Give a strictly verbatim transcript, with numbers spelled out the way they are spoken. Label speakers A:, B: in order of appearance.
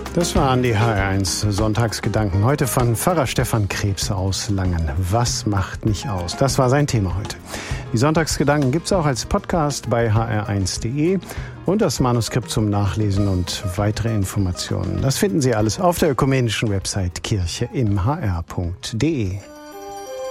A: Das waren die H R eins Sonntagsgedanken. Heute von Pfarrer Stefan Krebs aus Langen. Was macht mich aus? Das war sein Thema heute. Die Sonntagsgedanken gibt's auch als Podcast bei h r eins punkt d e und das Manuskript zum Nachlesen und weitere Informationen. Das finden Sie alles auf der ökumenischen Website kirche im h r punkt d e.